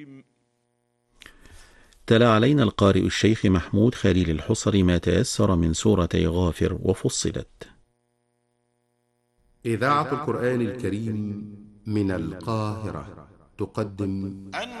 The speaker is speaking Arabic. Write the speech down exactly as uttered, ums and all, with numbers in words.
تلا علينا القارئ الشيخ محمود خليل الحصري ما تيسر من سورتي غافر وفصلت. إذاعة القرآن الكريم من القاهرة تقدم